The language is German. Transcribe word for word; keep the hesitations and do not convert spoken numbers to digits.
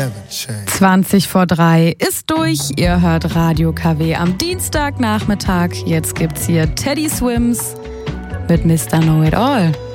zwanzig vor drei ist durch. Ihr hört Radio K W am Dienstagnachmittag. Jetzt gibt's hier Teddy Swims mit Mister Know It All.